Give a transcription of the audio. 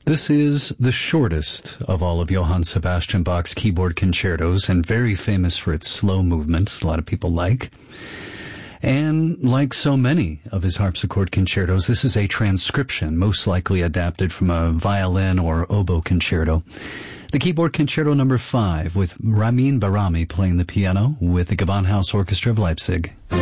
This is the shortest of all of Johann Sebastian Bach's keyboard concertos and very famous for its slow movement, a lot of people like. And like so many of his harpsichord concertos, this is a transcription, most likely adapted from a violin or oboe concerto. The keyboard concerto number 5 with Ramin Barami playing the piano with the Gewandhaus Orchestra of Leipzig.